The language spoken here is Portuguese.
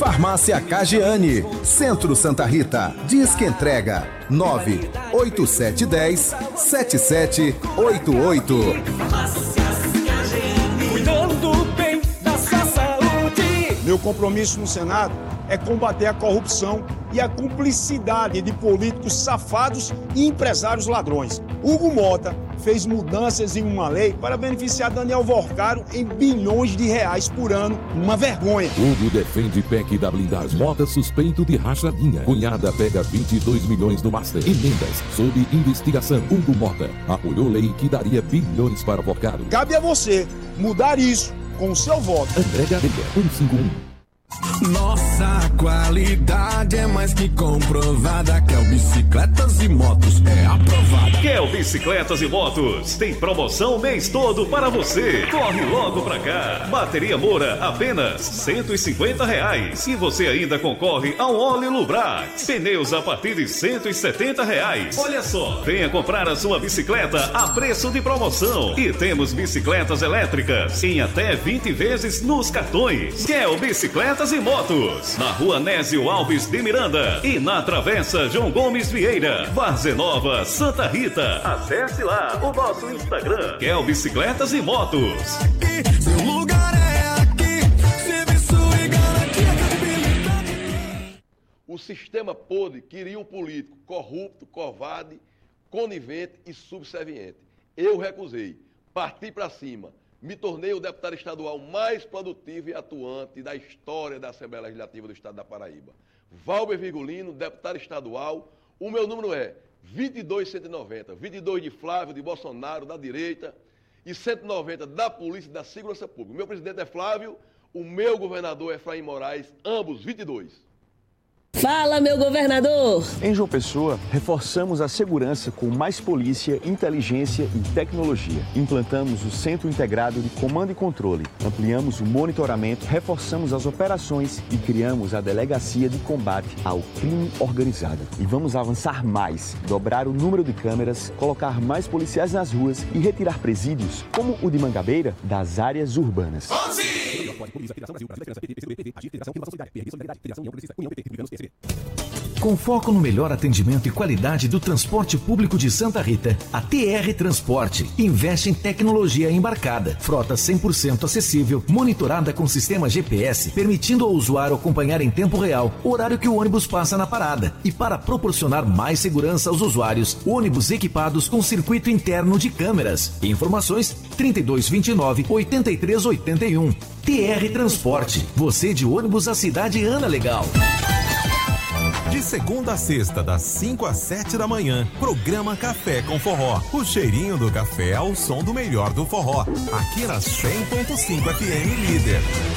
Farmácia Cagiane, Centro Santa Rita. Disque entrega 98710-7788. Cuidando bem da sua saúde. Meu compromisso no Senado é combater a corrupção e a cumplicidade de políticos safados e empresários ladrões. Hugo Mota fez mudanças em uma lei para beneficiar Daniel Vorcaro em bilhões de reais por ano. Uma vergonha. Hugo defende PEC da blindagem. Mota suspeito de rachadinha. Cunhada pega 22 milhões no Master. Emendas sob investigação. Hugo Mota apoiou lei que daria bilhões para Vorcaro. Cabe a você mudar isso com o seu voto. André Gadelha, 151. Nossa qualidade é mais que comprovada. Quer Bicicletas e Motos é aprovada. Quer Bicicletas e Motos tem promoção o mês todo para você. Corre logo pra cá. Bateria Moura apenas R$150 e você ainda concorre ao óleo Lubrax. Pneus a partir de R$170. Olha só, venha comprar a sua bicicleta a preço de promoção e temos bicicletas elétricas em até 20 vezes nos cartões. Quer Bicicletas e Motos, na Rua Nésio Alves de Miranda e na Travessa João Gomes Vieira, Várzea Nova, Santa Rita. Acesse lá o nosso Instagram, que é o Bicicletas e Motos. Seu lugar é aqui, serviço e garantia, credibilidade. O sistema podre queria um político corrupto, covarde, conivente e subserviente. Eu recusei, parti para cima. Me tornei o deputado estadual mais produtivo e atuante da história da Assembleia Legislativa do Estado da Paraíba. Valber Virgulino, deputado estadual. O meu número é 22.190. 22 de Flávio, de Bolsonaro, da direita. E 190 da Polícia e da Segurança Pública. O meu presidente é Flávio, o meu governador é Efraim Moraes, ambos 22. Fala, meu governador! Em João Pessoa, reforçamos a segurança com mais polícia, inteligência e tecnologia. Implantamos o Centro Integrado de Comando e Controle. Ampliamos o monitoramento, reforçamos as operações e criamos a Delegacia de Combate ao Crime Organizado. E vamos avançar mais, dobrar o número de câmeras, colocar mais policiais nas ruas e retirar presídios, como o de Mangabeira, das áreas urbanas. Com foco no melhor atendimento e qualidade do transporte público de Santa Rita, a TR Transporte investe em tecnologia embarcada, frota 100% acessível, monitorada com sistema GPS, permitindo ao usuário acompanhar em tempo real o horário que o ônibus passa na parada. E para proporcionar mais segurança aos usuários, ônibus equipados com circuito interno de câmeras. Informações 3229-8381. TR Transporte, você de ônibus a cidade anda legal. De segunda a sexta, das 5 às 7 da manhã, programa Café com Forró. O cheirinho do café ao som do melhor do forró. Aqui na 100.5 FM Líder.